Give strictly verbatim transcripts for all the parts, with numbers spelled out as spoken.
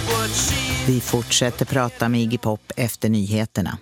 Vi fortsätter prata med Iggy Pop efter nyheterna.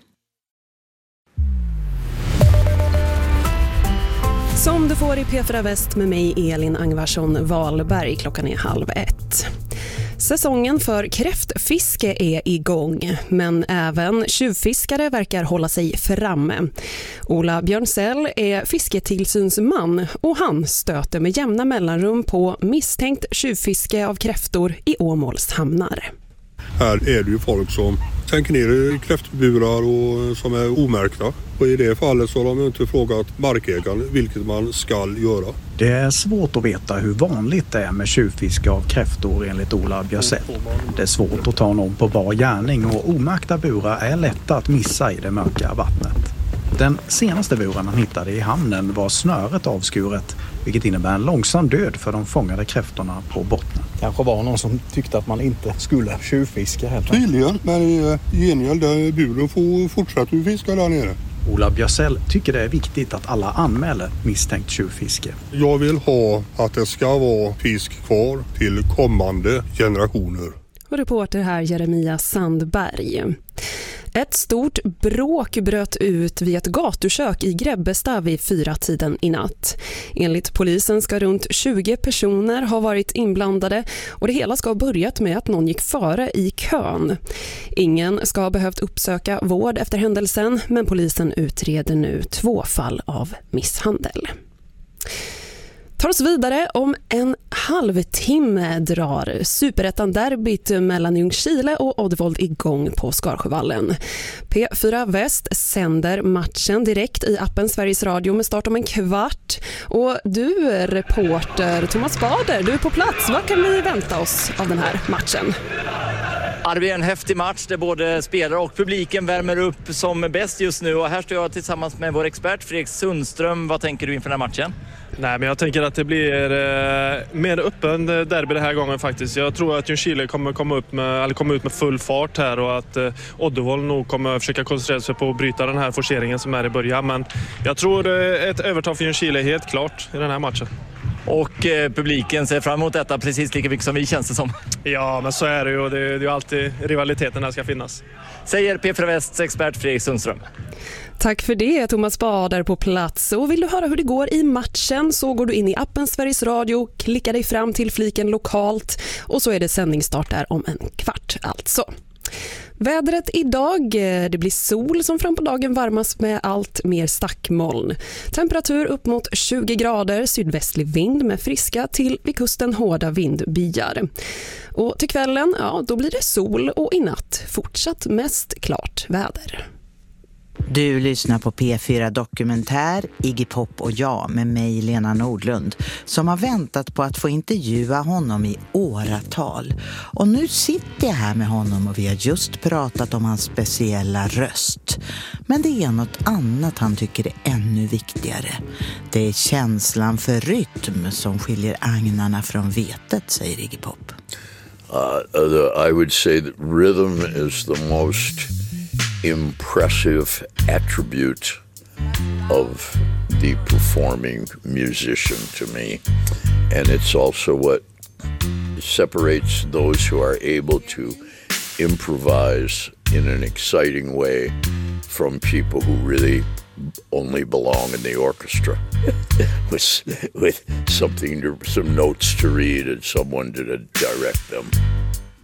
Som du får i P fyra Väst med mig Elin Angvarsson Wahlberg. Klockan är halv ett. Säsongen för kräftfiske är igång, men även tjuvfiskare verkar hålla sig framme. Ola Björnsell är fisketillsynsman och han stöter med jämna mellanrum på misstänkt tjuvfiske av kräftor i Åmåls hamnar. Här är det ju folk som tänker ner i kräftburar och som är omärkta. Och i det fallet så har de inte frågat markägaren vilket man ska göra. Det är svårt att veta hur vanligt det är med tjuvfiske av kräftor enligt Ola Björnsell. Det är svårt att ta någon på bar gärning och omärkta burar är lätta att missa i det mörka vattnet. Den senaste buren han hittade i hamnen var snöret avskuret, vilket innebär en långsam död för de fångade kräftorna på botten. Kanske var någon som tyckte att man inte skulle tjuvfiska helt. Tydligen, men i gengäld där buren får fortsätta att fiska där nere. Ola Björnsell tycker det är viktigt att alla anmäler misstänkt tjuvfiske. Jag vill ha att det ska vara fisk kvar till kommande generationer. Och reporter här Jeremia Sandberg. Ett stort bråk bröt ut vid ett gatukök i Grebbestad vid fyra tiden i natt. Enligt polisen ska runt tjugo personer ha varit inblandade och det hela ska ha börjat med att någon gick före i kön. Ingen ska ha behövt uppsöka vård efter händelsen, men polisen utreder nu två fall av misshandel. Tar oss vidare. Om en halvtimme drar Superettan-derbyt mellan Ljungskile och Oddevold igång på Skarsjövallen. P fyra Väst sänder matchen direkt i appen Sveriges Radio med start om en kvart. Och du, reporter Thomas Bader, du är på plats. Vad kan vi vänta oss av den här matchen? Det blir en häftig match där både spelare och publiken värmer upp som bäst just nu. Och här står jag tillsammans med vår expert Fredrik Sundström. Vad tänker du inför den här matchen? Nej, men jag tänker att det blir eh, mer öppen derby den här gången faktiskt. Jag tror att Ljungskile kommer komma upp med, eller komma ut med full fart här och att eh, Oddevold nog kommer försöka koncentrera sig på att bryta den här forceringen som är i början. Men jag tror eh, ett övertag för Ljungskile helt klart i den här matchen. Och eh, publiken ser fram emot detta precis lika mycket som vi, känns det som. Ja, men så är det ju. Det, det är ju alltid rivaliteten här ska finnas. Säger P fyra Västs expert Fredrik Sundström. Tack för det, Thomas Bader på plats. Och vill du höra hur det går i matchen så går du in i appen Sveriges Radio, klickar dig fram till fliken lokalt och så är det sändningsstart där om en kvart alltså. Vädret idag, det blir sol som fram på dagen varmas med allt mer stackmoln. Temperatur upp mot tjugo grader, sydvästlig vind med friska till vid kusten hårda vindbyar. Och till kvällen, ja, då blir det sol och i natt fortsatt mest klart väder. Du lyssnar på P fyra Dokumentär, Iggy Pop och jag med mig Lena Nordlund som har väntat på att få intervjua honom i åratal. Och nu sitter jag här med honom och vi har just pratat om hans speciella röst. Men det är något annat han tycker är ännu viktigare. Det är känslan för rytm som skiljer agnarna från vetet, säger Iggy Pop. Uh, I would say that rhythm is the most impressive attribute of the performing musician to me, and it's also what separates those who are able to improvise in an exciting way from people who really only belong in the orchestra with with something to, some notes to read and someone to direct them.